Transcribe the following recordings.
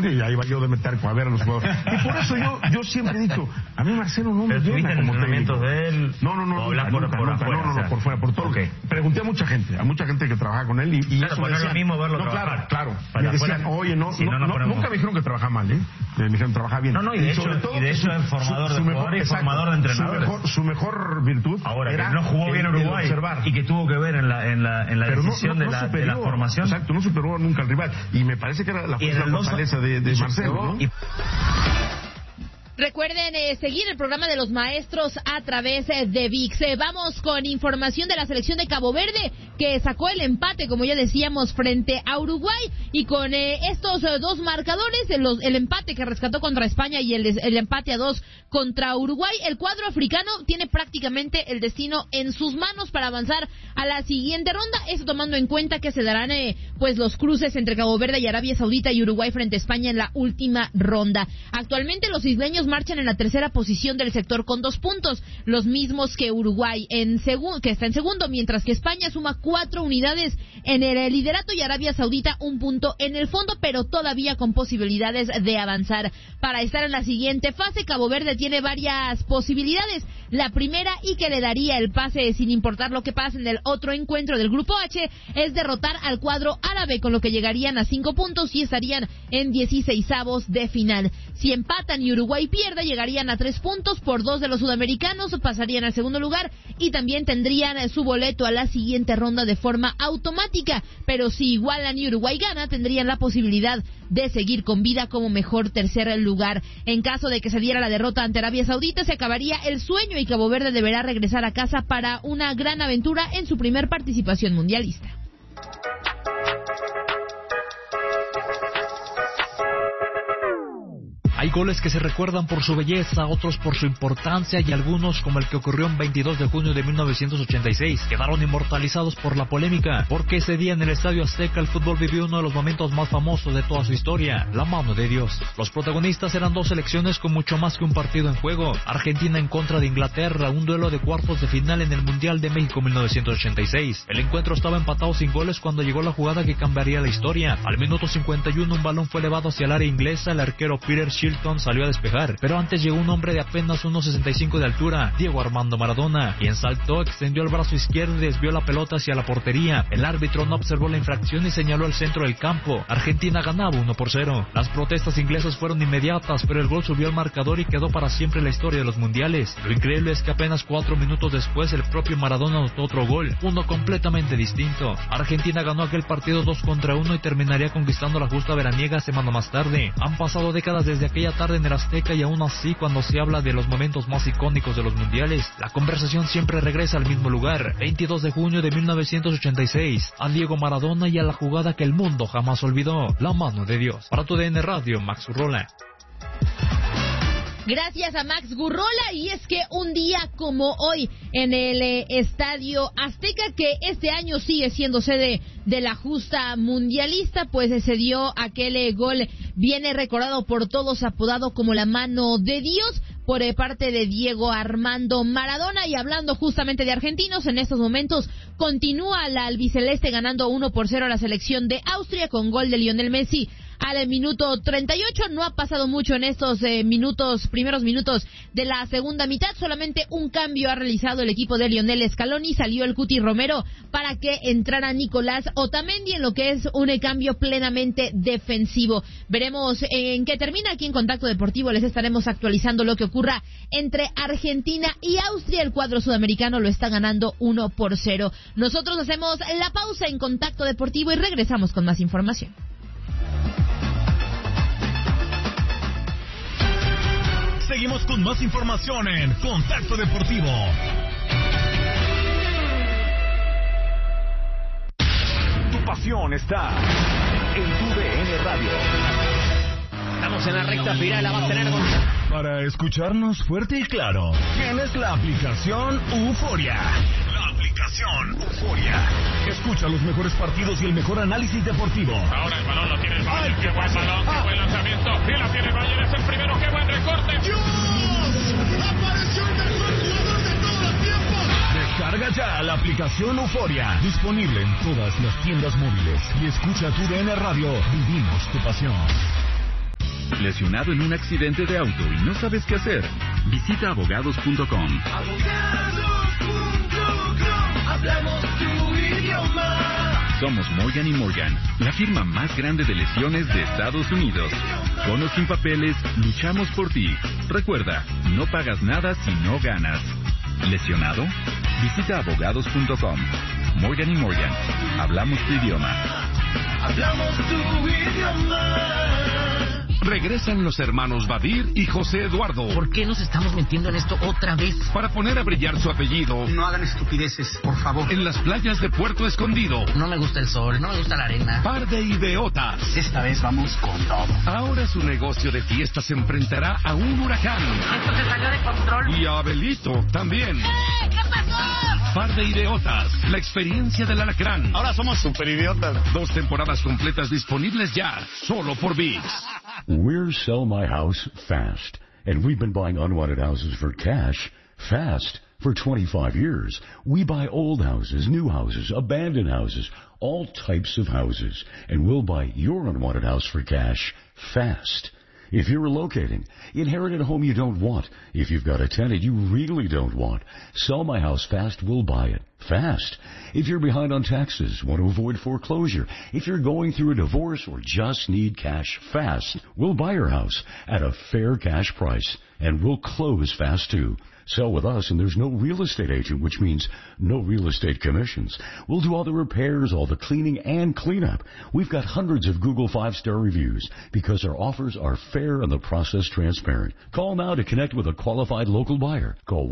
partido y ahí va yo de meter a ver a los jugadores. Y por eso yo siempre he dicho, a mí Marcelo no me llena como técnico. De él? No, Nunca, por fuera, por todo. Okay. Pregunté a mucha gente que trabajaba con él y claro, eso pues no es lo mismo verlo trabajar. Claro. Me decían, oye, nunca me dijeron que trabajaba mal, me dijeron trabajar bien. Y de hecho es formador de jugadores y formador de entrenadores. Su mejor virtud ahora era que no jugó bien Uruguay y que tuvo que ver en la decisión de la formación. Exacto, no superó nunca al rival y me parece que era la fortaleza de Marcelo, ¿no? Recuerden seguir el programa de los maestros a través de ViX. Vamos con información de la selección de Cabo Verde, que sacó el empate, como ya decíamos, frente a Uruguay. Y con estos dos marcadores, el empate que rescató contra España y el empate a 2 contra Uruguay, el cuadro africano tiene prácticamente el destino en sus manos para avanzar a la siguiente ronda. Eso tomando en cuenta que se darán pues los cruces entre Cabo Verde y Arabia Saudita y Uruguay frente a España en la última ronda. Actualmente los isleños marchan en la tercera posición del sector con 2 puntos, los mismos que Uruguay que está en segundo, mientras que España suma 4 unidades en el liderato y Arabia Saudita 1 punto en el fondo, pero todavía con posibilidades de avanzar. Para estar en la siguiente fase, Cabo Verde tiene varias posibilidades. La primera, y que le daría el pase sin importar lo que pase en el otro encuentro del Grupo H, es derrotar al cuadro árabe, con lo que llegarían a 5 puntos y estarían en 16avos de final. Si empatan y Uruguay pierde, llegarían a 3 puntos por 2 de los sudamericanos, pasarían al segundo lugar y también tendrían su boleto a la siguiente ronda de forma automática. Pero si igualan y Uruguay gana, tendrían la posibilidad de seguir con vida como mejor tercer lugar. En caso de que se diera la derrota ante Arabia Saudita, se acabaría el sueño y Cabo Verde deberá regresar a casa para una gran aventura en su primer participación mundialista. Hay goles que se recuerdan por su belleza, otros por su importancia y algunos, como el que ocurrió en 22 de junio de 1986, quedaron inmortalizados por la polémica, porque ese día en el Estadio Azteca el fútbol vivió uno de los momentos más famosos de toda su historia, la mano de Dios. Los protagonistas eran 2 selecciones con mucho más que un partido en juego. Argentina en contra de Inglaterra, un duelo de cuartos de final en el Mundial de México 1986. El encuentro estaba empatado sin goles cuando llegó la jugada que cambiaría la historia. Al minuto 51 un balón fue elevado hacia el área inglesa, el arquero Peter Shilton salió a despejar, pero antes llegó un hombre de apenas 1.65 de altura, Diego Armando Maradona, quien saltó, extendió el brazo izquierdo y desvió la pelota hacia la portería. El árbitro no observó la infracción y señaló el centro del campo. Argentina ganaba 1-0. Las protestas inglesas fueron inmediatas, pero el gol subió al marcador y quedó para siempre en la historia de los mundiales. Lo increíble es que apenas 4 minutos después el propio Maradona anotó otro gol, uno completamente distinto. Argentina ganó aquel partido 2-1 y terminaría conquistando la justa veraniega semana más tarde. Han pasado décadas desde aquella tarde en el Azteca y aún así, cuando se habla de los momentos más icónicos de los mundiales, la conversación siempre regresa al mismo lugar. 22 de junio de 1986, a Diego Maradona y a la jugada que el mundo jamás olvidó, la mano de Dios. Para TUDN Radio, Max Urrola. Gracias a Max Gurrola, y es que un día como hoy en el Estadio Azteca, que este año sigue siendo sede de la justa mundialista, pues se dio aquel gol, viene recordado por todos, apodado como la mano de Dios, por parte de Diego Armando Maradona. Y hablando justamente de argentinos, en estos momentos continúa la albiceleste ganando 1-0 a la selección de Austria con gol de Lionel Messi al minuto 38. No ha pasado mucho en estos primeros minutos de la segunda mitad. Solamente un cambio ha realizado el equipo de Lionel Scaloni. Salió el Cuti Romero para que entrara Nicolás Otamendi en lo que es un cambio plenamente defensivo. Veremos en qué termina. Aquí en Contacto Deportivo les estaremos actualizando lo que ocurra entre Argentina y Austria. El cuadro sudamericano lo está ganando 1-0. Nosotros hacemos la pausa en Contacto Deportivo y regresamos con más información. Seguimos con más información en Contacto Deportivo. Tu pasión está en TUDN Radio. Estamos en la recta final, la va a tener Para escucharnos fuerte y claro, tienes la aplicación Euforia. La aplicación Euforia. Escucha los mejores partidos y el mejor análisis deportivo. Ahora el balón lo tiene el Bayern. Qué buen balón, qué buen lanzamiento. Y la tiene el Bayern, es el primero. Qué buen recorte. ¡Dios! ¡Apareció el mejor jugador de todos los tiempos! Descarga ya la aplicación Euforia. Disponible en todas las tiendas móviles. Y escucha TUDN Radio. Vivimos tu pasión. ¿Lesionado en un accidente de auto y no sabes qué hacer? Visita abogados.com. Hablamos tu idioma. Somos Morgan & Morgan, la firma más grande de lesiones de Estados Unidos. Con o sin papeles, luchamos por ti. Recuerda, no pagas nada si no ganas. ¿Lesionado? Visita abogados.com. Morgan & Morgan, hablamos tu idioma. Hablamos tu idioma. Regresan los hermanos Badir y José Eduardo. ¿Por qué nos estamos metiendo en esto otra vez? Para poner a brillar su apellido. No hagan estupideces, por favor. En las playas de Puerto Escondido. No me gusta el sol, no me gusta la arena. Par de idiotas. Esta vez vamos con todo. Ahora su negocio de fiestas se enfrentará a un huracán. Esto se salió de control. Y a Abelito también. ¿Qué pasó? Par de idiotas. La experiencia del alacrán. Ahora somos super idiotas. 2 temporadas completas disponibles ya, solo por ViX. We're Sell My House Fast, and we've been buying unwanted houses for cash fast for 25 years. We buy old houses, new houses, abandoned houses, all types of houses, and we'll buy your unwanted house for cash fast. If you're relocating, inherit a home you don't want. If you've got a tenant you really don't want, Sell My House Fast will buy it fast. If you're behind on taxes, want to avoid foreclosure, if you're going through a divorce or just need cash fast, we'll buy your house at a fair cash price, and we'll close fast too. Sell with us, and there's no real estate agent, which means no real estate commissions. We'll do all the repairs, all the cleaning, and cleanup. We've got hundreds of Google 5-star reviews because our offers are fair and the process transparent. Call now to connect with a qualified local buyer. Call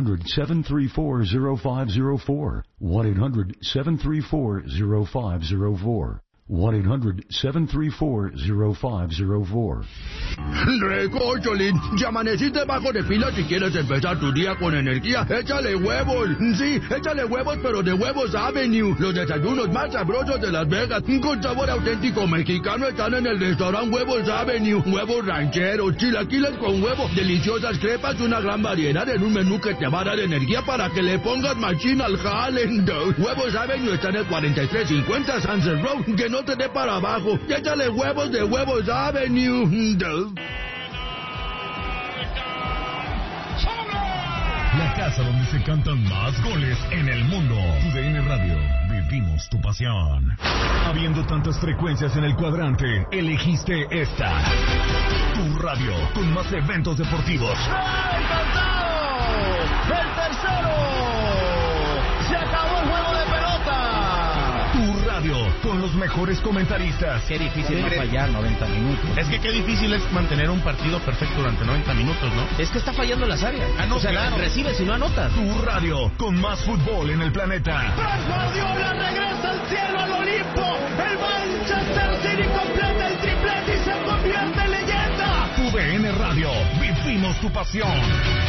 1-800-734-0504. 1-800-734-0504. 1-800-734-0504. Recócholín, ya amaneciste bajo de pila. Si quieres empezar tu día con energía, échale huevos. Sí, échale huevos, pero de Huevos Avenue. Los desayunos más sabrosos de Las Vegas, con sabor auténtico mexicano, están en el restaurante Huevos Avenue. Huevos rancheros, chilaquiles con huevo, deliciosas crepas, una gran variedad en un menú que te va a dar energía para que le pongas machín al jale. Huevos Avenue está en el 4350 Sunset Road. Que no te dé para abajo. Y échale huevos de Huevos Avenue. La casa donde se cantan más goles en el mundo. TUDN Radio, vivimos tu pasión. Habiendo tantas frecuencias en el cuadrante, elegiste esta. Tu radio, con más eventos deportivos. ¡Encantado! ¡El tercero! ¡Se acabó el juego de pelota! Tu radio, con los mejores comentaristas. Qué difícil no fallar 90 minutos. Es que qué difícil es mantener un partido perfecto durante 90 minutos, ¿no? Es que está fallando las áreas. No, o sea, claro. Recibes y no anotas. Tu radio, con más fútbol en el planeta. Pep Guardiola regresa al cielo, al Olimpo. El Manchester City completa el triplete y se convierte en leyenda. TUDN Radio, vivimos tu pasión.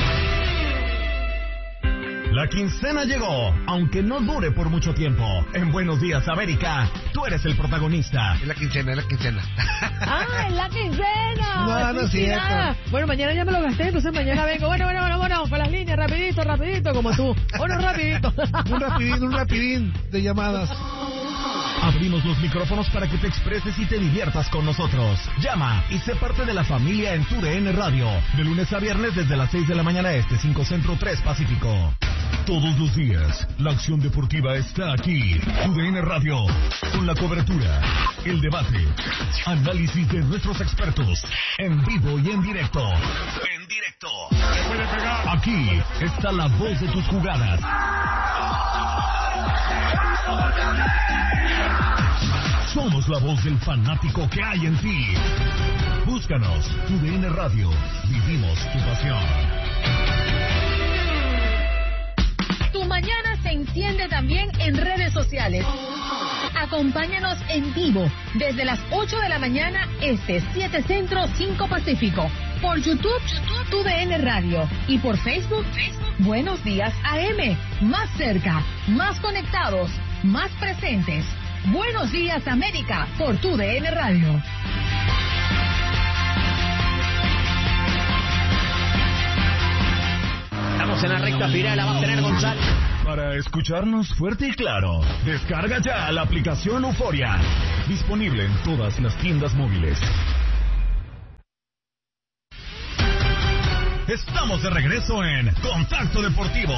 La quincena llegó, aunque no dure por mucho tiempo. En Buenos Días, América, tú eres el protagonista. Es la quincena, es la quincena. ¡Ah, es la quincena! No es cierto. Bueno, mañana ya me lo gasté, entonces mañana vengo. Bueno, con las líneas, rapidito, como tú. Bueno, rapidito. Un rapidín de llamadas. Abrimos los micrófonos para que te expreses y te diviertas con nosotros. Llama y sé parte de la familia en TUDN Radio. De lunes a viernes desde las 6 de la mañana este, 5 Centro, 3 Pacífico. Todos los días, la acción deportiva está aquí. TUDN Radio, con la cobertura, el debate, análisis de nuestros expertos, en vivo y en directo. En directo. Aquí está la voz de tus jugadas. Somos la voz del fanático que hay en ti. Búscanos, TUDN Radio, vivimos tu pasión. Tu mañana se enciende también en redes sociales. Acompáñanos en vivo desde las 8 de la mañana este, 7 Centro, 5 Pacífico. Por YouTube, TUDN Radio. Y por Facebook, Buenos Días AM. Más cerca, más conectados, más presentes. Buenos Días América por TUDN Radio. Estamos en la recta final, la va a tener González. Para escucharnos fuerte y claro, descarga ya la aplicación Euforia. Disponible en todas las tiendas móviles. Estamos de regreso en Contacto Deportivo.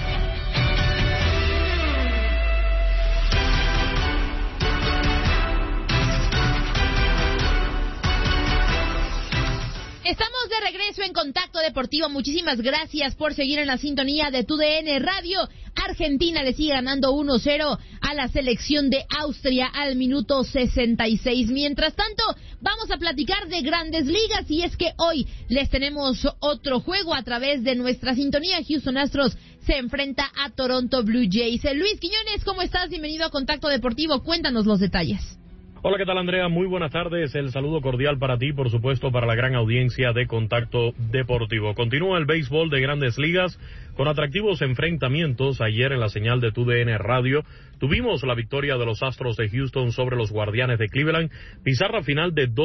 Estamos de regreso en Contacto Deportivo. Muchísimas gracias por seguir en la sintonía de TUDN Radio. Argentina le sigue ganando 1-0 a la selección de Austria al minuto 66. Mientras tanto, vamos a platicar de Grandes Ligas y es que hoy les tenemos otro juego a través de nuestra sintonía. Houston Astros se enfrenta a Toronto Blue Jays. Luis Quiñones, ¿cómo estás? Bienvenido a Contacto Deportivo. Cuéntanos los detalles. Hola, ¿qué tal, Andrea? Muy buenas tardes. El saludo cordial para ti, por supuesto, para la gran audiencia de Contacto Deportivo. Continúa el béisbol de Grandes Ligas con atractivos enfrentamientos. Ayer en la señal de TUDN Radio tuvimos la victoria de los Astros de Houston sobre los Guardianes de Cleveland. Pizarra final de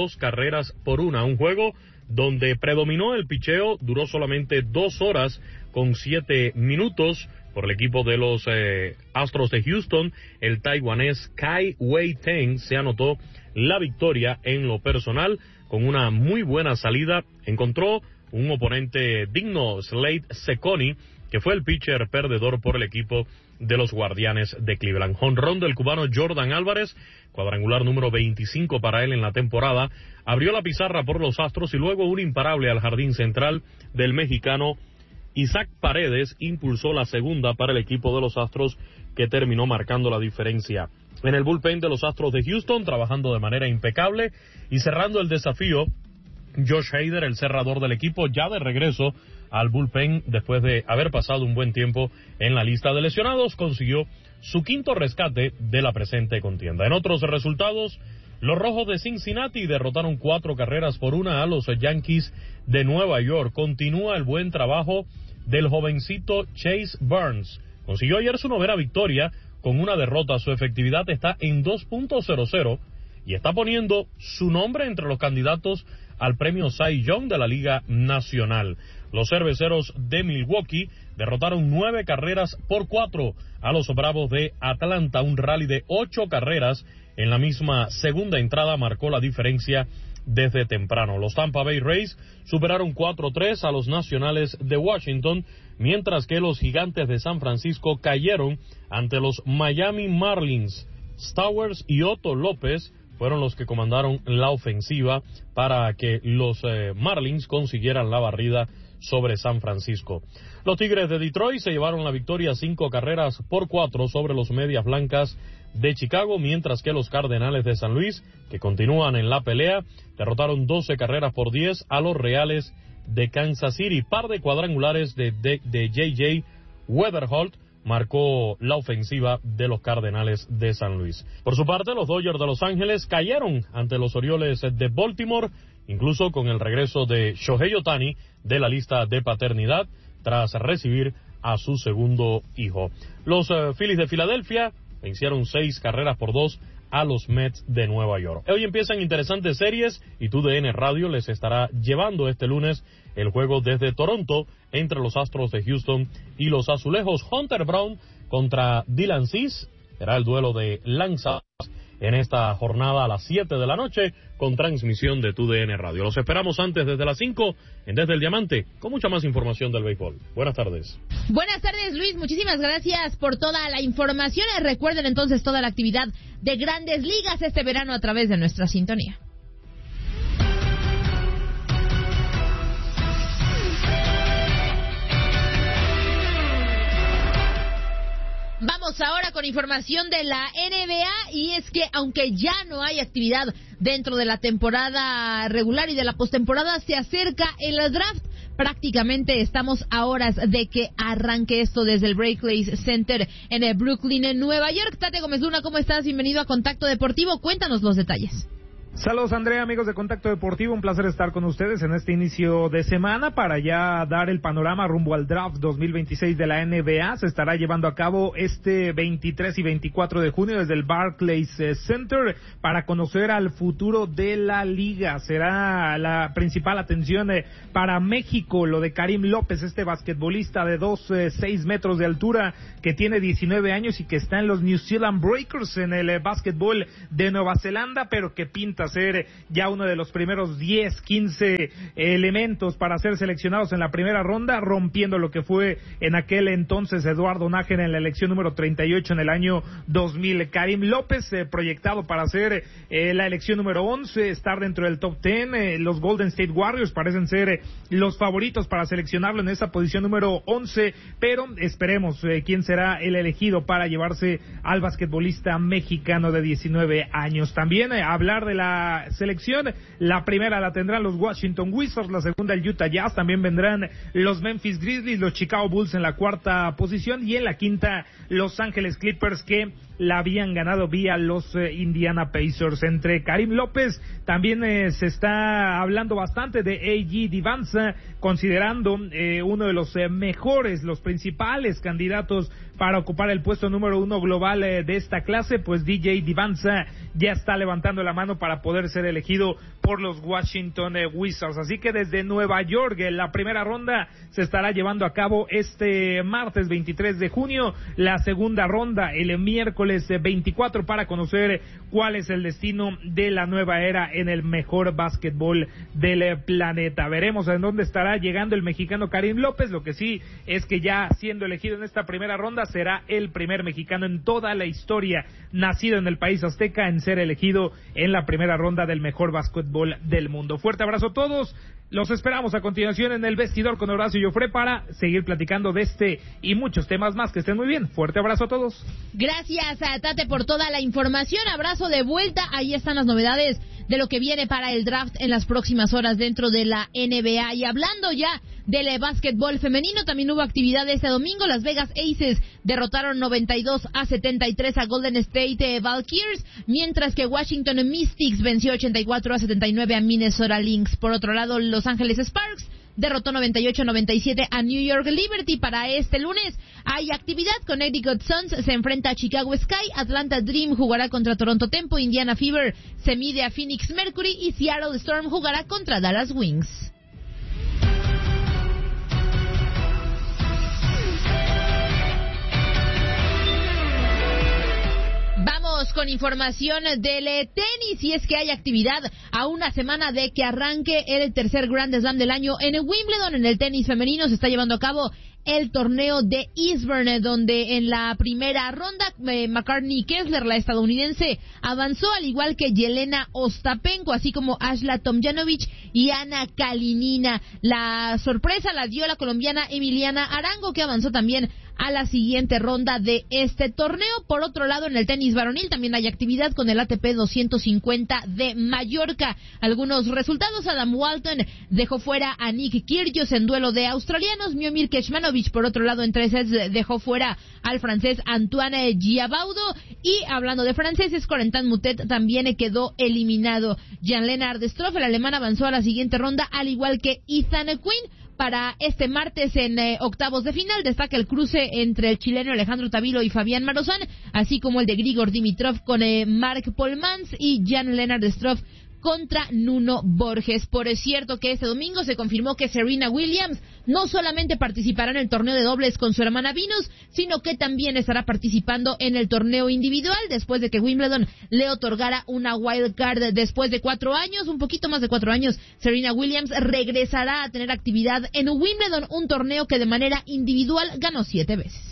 2-1, un juego donde predominó el picheo, duró solamente 2 horas con 7 minutos. Por el equipo de los Astros de Houston, el taiwanés Kai Wei-Teng se anotó la victoria en lo personal con una muy buena salida. Encontró un oponente digno, Slade Cecconi, que fue el pitcher perdedor por el equipo de los Guardianes de Cleveland. Jonrón del cubano Jordan Álvarez, cuadrangular número 25 para él en la temporada, abrió la pizarra por los Astros y luego un imparable al jardín central del mexicano Isaac Paredes impulsó la segunda para el equipo de los Astros, que terminó marcando la diferencia. En el bullpen de los Astros de Houston, trabajando de manera impecable y cerrando el desafío, Josh Hader, el cerrador del equipo, ya de regreso al bullpen después de haber pasado un buen tiempo en la lista de lesionados, consiguió su quinto rescate de la presente contienda. En otros resultados, los Rojos de Cincinnati derrotaron 4-1 a los Yankees de Nueva York. Continúa el buen trabajo del jovencito Chase Burns. Consiguió ayer su 9ª victoria con una derrota. Su efectividad está en 2.00 y está poniendo su nombre entre los candidatos al premio Cy Young de la Liga Nacional. Los Cerveceros de Milwaukee derrotaron 9-4 a los Bravos de Atlanta. Un rally de 8 carreras en la misma segunda entrada marcó la diferencia desde temprano. Los Tampa Bay Rays superaron 4-3 a los Nacionales de Washington, mientras que los Gigantes de San Francisco cayeron ante los Miami Marlins. Stowers y Otto López fueron los que comandaron la ofensiva para que los Marlins consiguieran la barrida sobre San Francisco. Los Tigres de Detroit se llevaron la victoria 5-4 sobre los Medias Blancas de Chicago, mientras que los Cardenales de San Luis, que continúan en la pelea, derrotaron 12-10 a los Reales de Kansas City. Par de cuadrangulares de J.J. Weatherholt marcó la ofensiva de los Cardenales de San Luis. Por su parte, los Dodgers de Los Ángeles cayeron ante los Orioles de Baltimore, incluso con el regreso de Shohei Ohtani de la lista de paternidad tras recibir a su segundo hijo. Los Phillies de Filadelfia vencieron 6-2 a los Mets de Nueva York. Hoy empiezan interesantes series y TUDN Radio les estará llevando este lunes el juego desde Toronto entre los Astros de Houston y los Azulejos. Hunter Brown contra Dylan Cease será el duelo de lanzadores en esta jornada a las 7 de la noche con transmisión de TUDN Radio. Los esperamos antes desde las 5 en Desde el Diamante con mucha más información del béisbol. Buenas tardes. Buenas tardes, Luis. Muchísimas gracias por toda la información. Recuerden entonces toda la actividad de Grandes Ligas este verano a través de nuestra sintonía. Vamos ahora con información de la NBA y es que aunque ya no hay actividad dentro de la temporada regular y de la postemporada, se acerca el draft. Prácticamente estamos a horas de que arranque esto desde el Barclays Center en el Brooklyn, en Nueva York. Tate Gómez Luna, ¿cómo estás? Bienvenido a Contacto Deportivo. Cuéntanos los detalles. Saludos, Andrea, amigos de Contacto Deportivo, un placer estar con ustedes en este inicio de semana para ya dar el panorama rumbo al draft 2026 de la NBA. Se estará llevando a cabo este 23 y 24 de junio desde el Barclays Center para conocer al futuro de la liga. Será la principal atención para México, lo de Karim López, este basquetbolista de 2'6" metros de altura que tiene 19 años y que está en los New Zealand Breakers en el básquetbol de Nueva Zelanda, pero que pinta a ser ya uno de los primeros 10, 15 elementos para ser seleccionados en la primera ronda, rompiendo lo que fue en aquel entonces Eduardo Nájera en la elección número 38 en el año 2000. Karim López, proyectado para ser la elección número 11, estar dentro del top 10. Los Golden State Warriors parecen ser los favoritos para seleccionarlo en esa posición número 11, pero esperemos quién será el elegido para llevarse al basquetbolista mexicano de 19 años. También hablar de la selección, la primera la tendrán los Washington Wizards, la segunda el Utah Jazz, también vendrán los Memphis Grizzlies, los Chicago Bulls en la cuarta posición y en la quinta Los Ángeles Clippers, que la habían ganado vía los Indiana Pacers. Entre Karim López también se está hablando bastante de A.J. Divanza, considerando uno de los mejores, los principales candidatos para ocupar el puesto número 1 global de esta clase. Pues DJ Divanza ya está levantando la mano para poder ser elegido por los Washington Wizards. Así que desde Nueva York la primera ronda se estará llevando a cabo este martes 23 de junio, la segunda ronda el miércoles 24 para conocer cuál es el destino de la nueva era en el mejor básquetbol del planeta. Veremos en dónde estará llegando el mexicano Karim López. Lo que sí es que ya siendo elegido en esta primera ronda será el primer mexicano en toda la historia nacido en el país azteca en ser elegido en la primera ronda del mejor básquetbol del mundo. Fuerte abrazo a todos. Los esperamos a continuación en el vestidor con Horacio Joffre para seguir platicando de este y muchos temas más. Que estén muy bien. Fuerte abrazo a todos. Gracias a Tate por toda la información. Abrazo de vuelta. Ahí están las novedades de lo que viene para el draft en las próximas horas dentro de la NBA. Y hablando ya del básquetbol femenino, también hubo actividad este domingo. Las Vegas Aces derrotaron 92-73 a Golden State Valkyries, mientras que Washington Mystics venció 84-79 a Minnesota Lynx. Por otro lado, Los Ángeles Sparks derrotó 98-97 a New York Liberty. Para este lunes hay actividad. Connecticut Suns se enfrenta a Chicago Sky, Atlanta Dream jugará contra Toronto Tempo, Indiana Fever se mide a Phoenix Mercury y Seattle Storm jugará contra Dallas Wings. Vamos con información del tenis, y es que hay actividad a una semana de que arranque el tercer Grand Slam del año en Wimbledon. En el tenis femenino se está llevando a cabo el torneo de Eastbourne, donde en la primera ronda McCartney Kessler, la estadounidense, avanzó, al igual que Yelena Ostapenko, así como Ashla Tomljanovic y Ana Kalinina. La sorpresa la dio la colombiana Emiliana Arango, que avanzó también a la siguiente ronda de este torneo. Por otro lado, en el tenis varonil también hay actividad con el ATP 250 de Mallorca. Algunos resultados: Adam Walton dejó fuera a Nick Kyrgios en duelo de australianos. Miomir Kecmanovic, por otro lado, en 3 sets dejó fuera al francés Antoine Giabaudo. Y hablando de franceses, Corentin Moutet también quedó eliminado. Jan-Lennard Struff, el alemán, avanzó a la siguiente ronda, al igual que Ethan Quinn. Para este martes en octavos de final destaca el cruce entre el chileno Alejandro Tavilo y Fabián Marozán, así como el de Grigor Dimitrov con Marc Polmans y Jan-Lennard Struff contra Nuno Borges. Por cierto que este domingo se confirmó que Serena Williams no solamente participará en el torneo de dobles con su hermana Venus, sino que también estará participando en el torneo individual, después de que Wimbledon le otorgara una wild card. Después de 4 años, un poquito más de 4 años, Serena Williams regresará a tener actividad en Wimbledon, un torneo que de manera individual ganó 7 veces.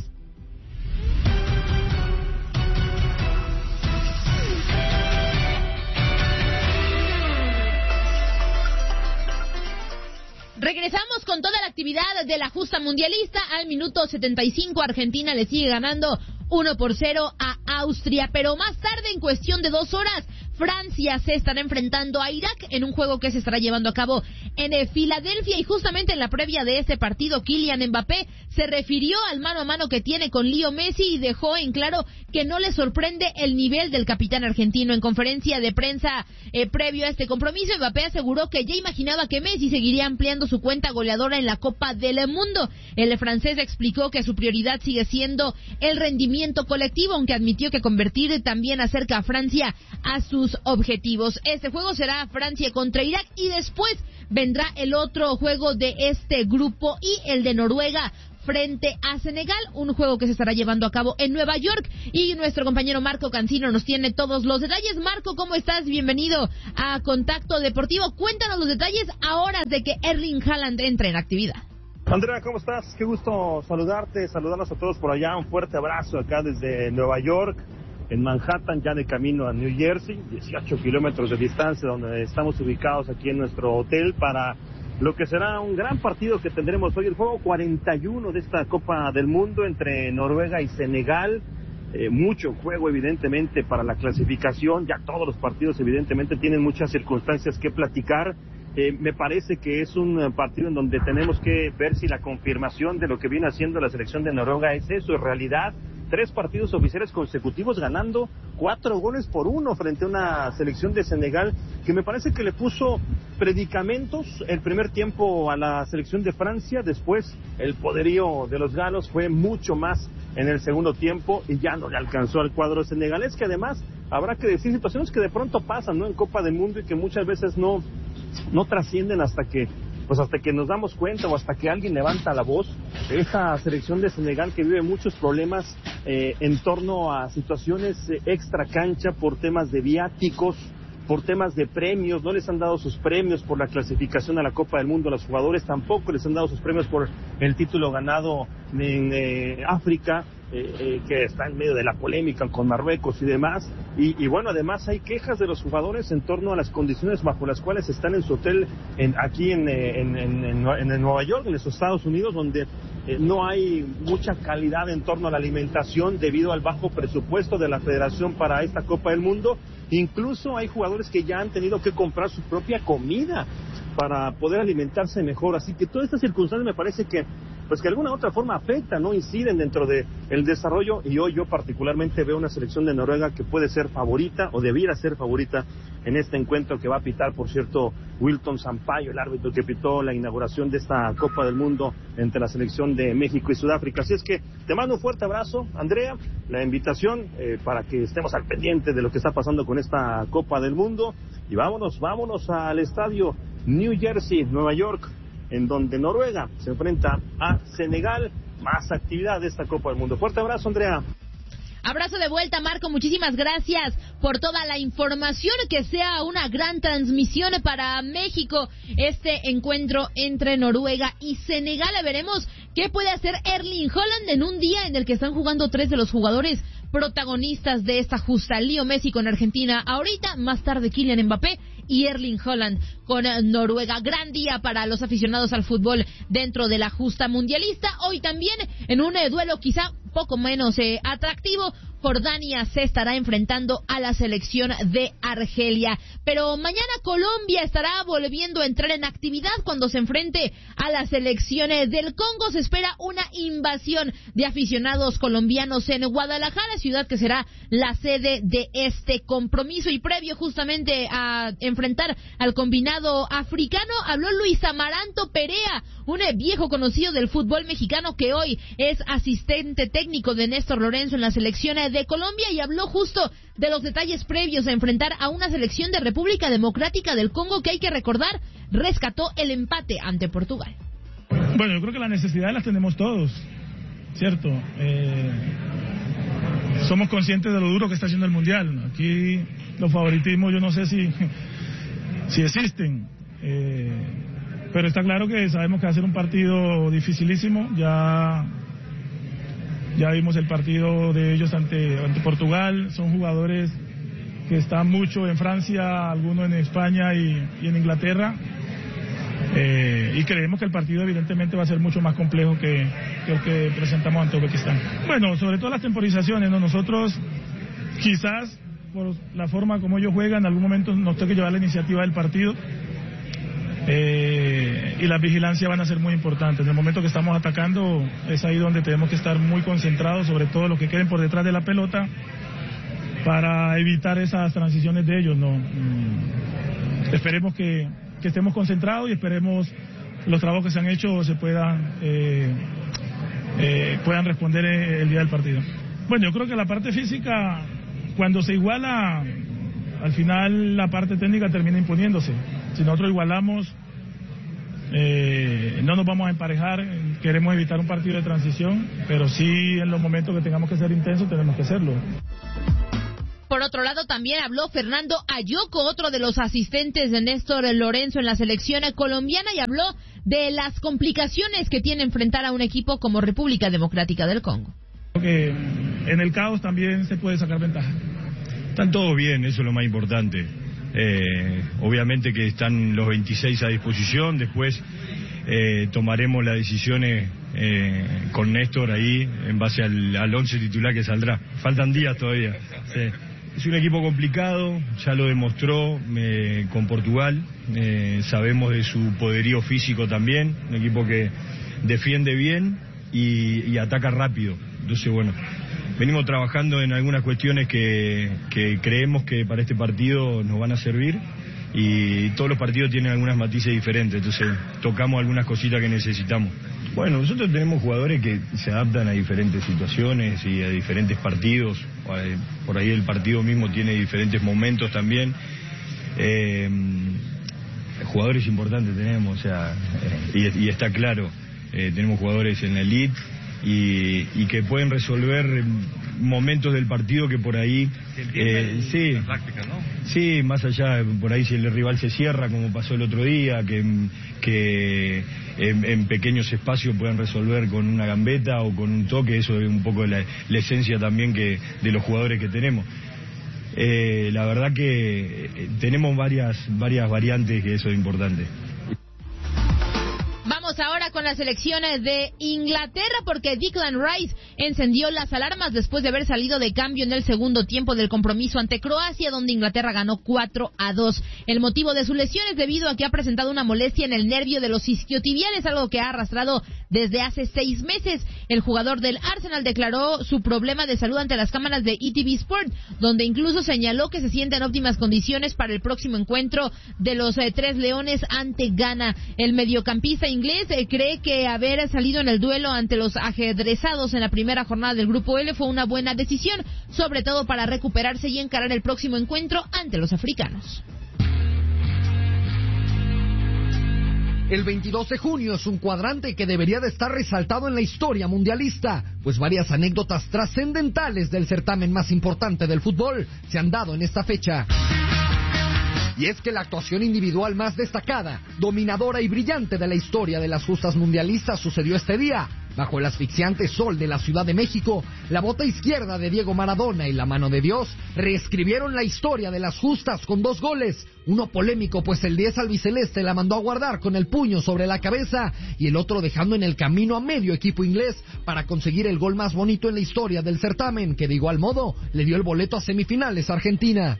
Regresamos con toda la actividad de la justa mundialista. Al minuto 75, Argentina le sigue ganando 1-0 a Austria, pero más tarde, en cuestión de 2 horas, Francia se estará enfrentando a Irak en un juego que se estará llevando a cabo en Filadelfia. Y justamente en la previa de este partido, Kylian Mbappé se refirió al mano a mano que tiene con Leo Messi y dejó en claro que no le sorprende el nivel del capitán argentino. En conferencia de prensa previo a este compromiso, Mbappé aseguró que ya imaginaba que Messi seguiría ampliando su cuenta goleadora en la Copa del Mundo. El francés explicó que su prioridad sigue siendo el rendimiento colectivo, aunque admitió que convertir también acerca a Francia a sus objetivos. Este juego será Francia contra Irak y después vendrá el otro juego de este grupo y el de Noruega frente a Senegal, un juego que se estará llevando a cabo en Nueva York. Y nuestro compañero Marco Cancino nos tiene todos los detalles. Marco, ¿cómo estás? Bienvenido a Contacto Deportivo. Cuéntanos los detalles a horas de que Erling Haaland entre en actividad. Andrea, ¿cómo estás? Qué gusto saludarnos a todos por allá. Un fuerte abrazo acá desde Nueva York, en Manhattan, ya de camino a New Jersey, 18 kilómetros de distancia, donde estamos ubicados aquí en nuestro hotel para lo que será un gran partido que tendremos hoy, el juego 41 de esta Copa del Mundo entre Noruega y Senegal. Mucho juego evidentemente para la clasificación, ya todos los partidos evidentemente tienen muchas circunstancias que platicar. Me parece que es un partido en donde tenemos que ver si la confirmación de lo que viene haciendo la selección de Noruega es eso, en realidad. 3 partidos oficiales consecutivos ganando 4-1 frente a una selección de Senegal que me parece que le puso predicamentos el primer tiempo a la selección de Francia. Después el poderío de los galos fue mucho más en el segundo tiempo y ya no le alcanzó al cuadro senegalés, que además habrá que decir situaciones que de pronto pasan, ¿no?, en Copa del Mundo y que muchas veces no trascienden hasta que nos damos cuenta o hasta que alguien levanta la voz. Esta selección de Senegal que vive muchos problemas en torno a situaciones extra cancha por temas de viáticos, por temas de premios. No les han dado sus premios por la clasificación a la Copa del Mundo a los jugadores, tampoco les han dado sus premios por el título ganado en África, que está en medio de la polémica con Marruecos y demás, y bueno, además hay quejas de los jugadores en torno a las condiciones bajo las cuales están en su hotel aquí en Nueva York, en los Estados Unidos, donde no hay mucha calidad en torno a la alimentación debido al bajo presupuesto de la Federación para esta Copa del Mundo. Incluso hay jugadores que ya han tenido que comprar su propia comida para poder alimentarse mejor, así que todas estas circunstancias me parece que de alguna u otra forma afectan, no inciden dentro de el desarrollo, y hoy yo particularmente veo una selección de Noruega que puede ser favorita o debiera ser favorita en este encuentro que va a pitar, por cierto, Wilton Sampaio, el árbitro que pitó la inauguración de esta Copa del Mundo entre la selección de México y Sudáfrica. Así es que te mando un fuerte abrazo, Andrea, la invitación para que estemos al pendiente de lo que está pasando con esta Copa del Mundo, y vámonos al estadio New Jersey, Nueva York, en donde Noruega se enfrenta a Senegal. Más actividad de esta Copa del Mundo. Fuerte abrazo, Andrea. Abrazo de vuelta, Marco. Muchísimas gracias por toda la información. Que sea una gran transmisión para México este encuentro entre Noruega y Senegal. Veremos qué puede hacer Erling Haaland en un día en el que están jugando 3 de los jugadores protagonistas de esta justa. Leo Messi con Argentina ahorita, más tarde Kylian Mbappé y Erling Haaland con Noruega. Gran día para los aficionados al fútbol dentro de la justa mundialista. Hoy también en un duelo quizá poco menos atractivo, Jordania se estará enfrentando a la selección de Argelia. Pero mañana Colombia estará volviendo a entrar en actividad cuando se enfrente a las selecciones del Congo. Se espera una invasión de aficionados colombianos en Guadalajara, ciudad que será la sede de este compromiso. Y previo justamente a enfrentar al combinado africano, habló Luis Amaranto Perea, un viejo conocido del fútbol mexicano que hoy es asistente técnico de Néstor Lorenzo en la selección de Colombia, y habló justo de los detalles previos a enfrentar a una selección de República Democrática del Congo que, hay que recordar, rescató el empate ante Portugal. Bueno, yo creo que las necesidades las tenemos todos, ¿cierto? Somos conscientes de lo duro que está haciendo el Mundial. Aquí los favoritismos yo no sé si existen, pero está claro que sabemos que va a ser un partido dificilísimo. Ya vimos el partido de ellos ante Portugal. Son jugadores que están mucho en Francia, algunos en España y en Inglaterra. Y creemos que el partido evidentemente va a ser mucho más complejo que el que presentamos ante Uzbekistán. Bueno, sobre todo las temporizaciones, ¿no? Nosotros quizás por la forma como ellos juegan en algún momento nos toque llevar la iniciativa del partido. Y las vigilancias van a ser muy importantes. En el momento que estamos atacando es ahí donde tenemos que estar muy concentrados, sobre todo los que queden por detrás de la pelota, para evitar esas transiciones de ellos, ¿no? Esperemos que estemos concentrados y esperemos los trabajos que se han hecho se puedan responder el día del partido. Bueno, yo creo que la parte física, cuando se iguala, al final la parte técnica termina imponiéndose. Si nosotros igualamos No nos vamos a emparejar, queremos evitar un partido de transición, pero sí en los momentos que tengamos que ser intensos tenemos que serlo. Por otro lado, también habló Fernando Ayoko, otro de los asistentes de Néstor Lorenzo en la selección colombiana, y habló de las complicaciones que tiene enfrentar a un equipo como República Democrática del Congo. Porque en el caos también se puede sacar ventaja. Están todos bien, eso es lo más importante. Obviamente que están los 26 a disposición, después tomaremos las decisiones con Néstor ahí en base al 11 titular que saldrá. Faltan días todavía. Sí. Es un equipo complicado, ya lo demostró con Portugal, sabemos de su poderío físico también, un equipo que defiende bien y ataca rápido. Entonces, bueno, venimos trabajando en algunas cuestiones que creemos que para este partido nos van a servir, y todos los partidos tienen algunas matices diferentes, entonces tocamos algunas cositas que necesitamos. Bueno, nosotros tenemos jugadores que se adaptan a diferentes situaciones y a diferentes partidos, por ahí el partido mismo tiene diferentes momentos también. Jugadores importantes tenemos, o sea, y está claro, tenemos jugadores en la elite y que pueden resolver momentos del partido que por ahí sí, la práctica, ¿no? Sí, más allá, por ahí si el rival se cierra, como pasó el otro día, que en pequeños espacios puedan resolver con una gambeta o con un toque. Eso es un poco la esencia también de los jugadores que tenemos. La verdad que tenemos varias variantes, que eso es importante. Vamos ahora con las elecciones de Inglaterra, porque Declan Rice encendió las alarmas después de haber salido de cambio en el segundo tiempo del compromiso ante Croacia, donde Inglaterra ganó 4-2. El motivo de su lesión es debido a que ha presentado una molestia en el nervio de los isquiotibiales, algo que ha arrastrado desde hace 6 meses. El jugador del Arsenal declaró su problema de salud ante las cámaras de ETV Sport, donde incluso señaló que se siente en óptimas condiciones para el próximo encuentro de los Tres Leones ante Ghana. El mediocampista inglés cree que haber salido en el duelo ante los ajedrezados en la primera jornada del Grupo L fue una buena decisión, sobre todo para recuperarse y encarar el próximo encuentro ante los africanos. El 22 de junio es un cuadrante que debería de estar resaltado en la historia mundialista, pues varias anécdotas trascendentales del certamen más importante del fútbol se han dado en esta fecha. Y es que la actuación individual más destacada, dominadora y brillante de la historia de las justas mundialistas sucedió este día. Bajo el asfixiante sol de la Ciudad de México, la bota izquierda de Diego Maradona y la mano de Dios reescribieron la historia de las justas con 2 goles. Uno polémico, pues el 10 albiceleste la mandó a guardar con el puño sobre la cabeza, y el otro dejando en el camino a medio equipo inglés para conseguir el gol más bonito en la historia del certamen, que de igual modo le dio el boleto a semifinales a Argentina.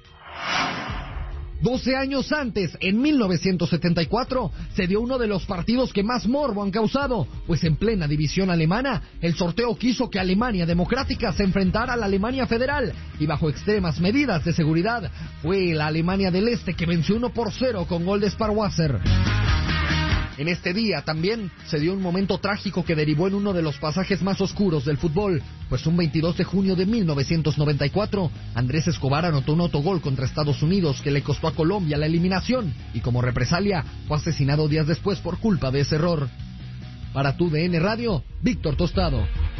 12 años antes, en 1974, se dio uno de los partidos que más morbo han causado, pues en plena división alemana, el sorteo quiso que Alemania Democrática se enfrentara a la Alemania Federal, y bajo extremas medidas de seguridad, fue la Alemania del Este que venció 1-0 con gol de Sparwasser. En este día también se dio un momento trágico que derivó en uno de los pasajes más oscuros del fútbol, pues un 22 de junio de 1994, Andrés Escobar anotó un autogol contra Estados Unidos que le costó a Colombia la eliminación, y como represalia fue asesinado días después por culpa de ese error. Para TUDN Radio, Víctor Tostado.